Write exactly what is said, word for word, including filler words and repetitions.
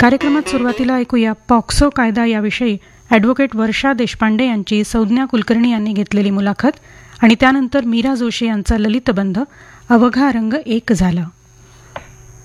कार्यक्रमात सुरुवातीला ऐकूया पॉक्सो कायदा याविषयी ॲडव्होकेट वर्षा देशपांडे यांची संज्ञा कुलकर्णी यांनी घेतलेली मुलाखत आणि त्यानंतर मीरा जोशी यांचा ललितबंध अवघा रंग एक झाला.